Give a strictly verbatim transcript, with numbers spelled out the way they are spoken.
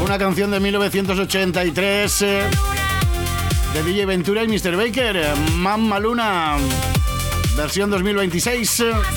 una canción de mil novecientos ochenta y tres eh, de D J Ventura y mister Baker, Mamma Luna, versión dos mil veintiséis.